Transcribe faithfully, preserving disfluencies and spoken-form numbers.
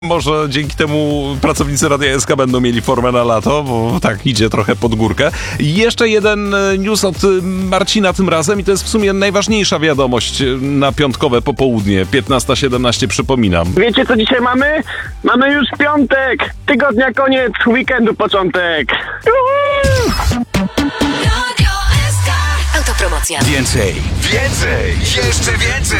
Może dzięki temu pracownicy Radia S K będą mieli formę na lato, bo tak idzie trochę pod górkę. I jeszcze jeden news od Marcina tym razem i to jest w sumie najważniejsza wiadomość na piątkowe popołudnie. piętnasta siedemnaście przypominam. Wiecie co dzisiaj mamy? Mamy już piątek! Tygodnia koniec, weekendu początek! Autopromocja. Więcej, więcej, jeszcze więcej!